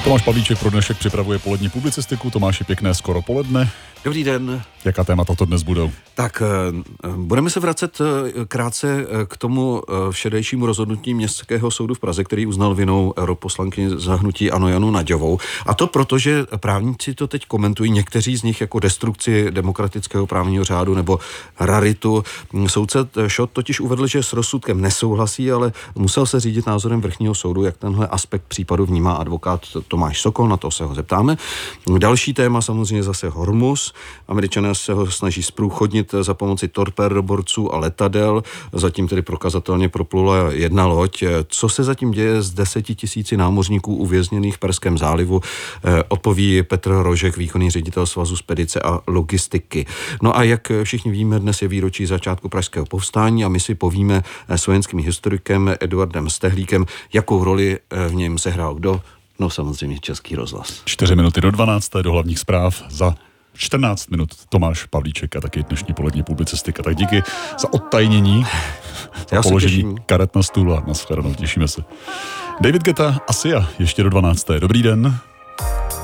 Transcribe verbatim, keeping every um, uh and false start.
Tomáš Pavlíček pro dnešek připravuje polední publicistiku. Tomáši, pěkné skoro poledne. Dobrý den. Jaká témata to dnes budou? Tak, budeme se vracet krátce k tomu včerejšímu rozhodnutí Městského soudu v Praze, který uznal vinou europoslankyni za hnutí ANO Janu Naďovou. A to proto, že právníci to teď komentují, někteří z nich jako destrukci demokratického právního řádu nebo raritu. Soudce Šot totiž uvedl, že s rozsudkem nesouhlasí, ale musel se řídit názorem vrchního soudu, jak tenhle aspekt případu vnímá advokát Tomáš Sokol, na to se ho zeptáme. Další téma samozřejmě zase Hormuz. Američané se ho snaží zprůchodnit za pomoci torpédoborců a letadel. Zatím tedy prokazatelně proplula jedna loď. Co se zatím děje s deseti tisíci námořníků uvězněných v Perském zálivu, odpoví Petr Rožek, výkonný ředitel Svazu spedice a logistiky. No a jak všichni víme, dnes je výročí začátku pražského povstání a my si povíme s vojenským historikem Eduardem Stehlíkem, jakou roli v něm sehrál kdo. No samozřejmě Český rozhlas. Čtyři minuty do dvanácté do hlavních zpráv za čtrnáct minut Tomáš Pavlíček a taky dnešní polední publicistika. Tak díky za odtajnění, za položení karet na stůl a nashledanou, těšíme se. David Guetta, Asia, ještě do dvanácté. Dobrý den.